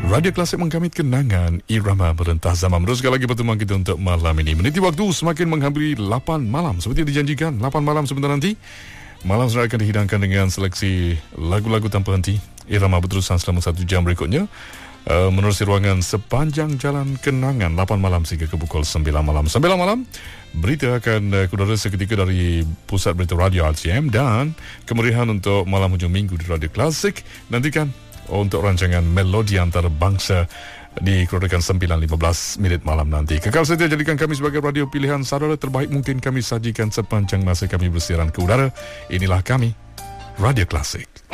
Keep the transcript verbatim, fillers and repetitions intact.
Radio Klasik mengkamit kenangan irama merentah zaman. Teruskan lagi pertemuan kita untuk malam ini. Meniti waktu semakin menghampiri lapan malam. Seperti dijanjikan, lapan malam sebentar nanti malam sudah akan dihidangkan dengan seleksi lagu-lagu tanpa henti. Irama berterusan selama satu jam berikutnya uh, menerusi ruangan sepanjang jalan kenangan lapan malam sehingga ke pukul sembilan malam. sembilan malam berita akan uh, kudara seketika dari Pusat Berita Radio R T M dan kemeriahan untuk malam hujung minggu di Radio Klasik. Nantikan untuk rancangan Melodi Antarabangsa dikeluarkan sembilan lima belas minit malam nanti. Kekal setia jadikan kami sebagai radio pilihan saudara terbaik mungkin kami sajikan sepanjang masa kami bersiaran ke udara. Inilah kami, Radio Klasik.